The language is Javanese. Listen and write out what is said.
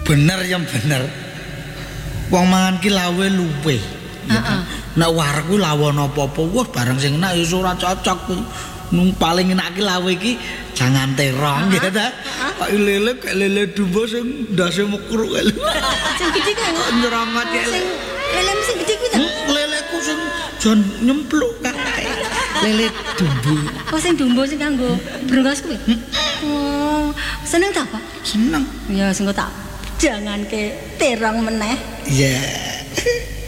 Bener ya bener. Wong mangan ki lawe luwih. Nek wareg ku lawon apa-apa wah barang sing enak ya ora cocok kuwi. Nung paling enak ki lawe iki jangan terong ya ta. Kok lele kayak lele dumbo sing ndase mekruk kae. Sing gedhe ku Nyeramat ya. lele sing gedhe ku ta. Leleku sing jan nyempluk kae. Lele dumbo. Oh sing dumbo sing kanggo brengos kuwi. Oh, seneng ta, Pak? Seneng. Ya sing tak jangan ke terong meneh. Iya.